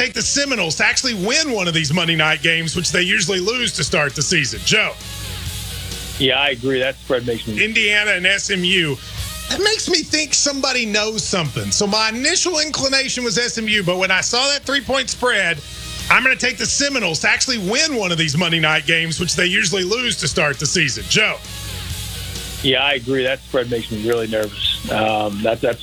take the Seminoles to actually win one of these Monday night games, which they usually lose to start the season. Joe. Yeah, I agree. That spread makes me. Indiana and SMU. That makes me think somebody knows something. So my initial inclination was SMU, but when I saw that 3-point spread, I'm going to take the Seminoles to actually win one of these Monday night games, which they usually lose to start the season. Joe. Yeah, I agree. That spread makes me really nervous. That's